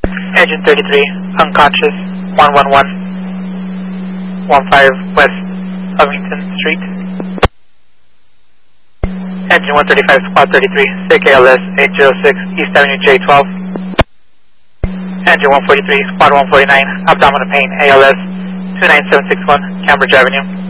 Engine 33, unconscious, 111, 15 West Covington Street. Engine 135, Squad 33, SIG ALS 806, East Avenue J12. Engine 143, Squad 149, abdominal pain, ALS 29761, Cambridge Avenue.